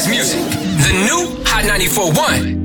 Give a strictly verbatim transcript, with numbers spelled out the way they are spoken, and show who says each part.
Speaker 1: best music. The new Hot ninety-four point one.